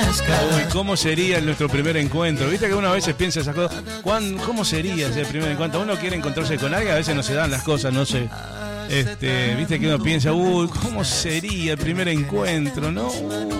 Uy, ¿cómo sería nuestro primer encuentro? Viste que uno a veces piensa esas cosas. ¿Cómo sería ese primer encuentro? Uno quiere encontrarse con alguien, a veces no se dan las cosas, no sé. Viste que uno piensa, uy, ¿cómo sería el primer encuentro? ¿No?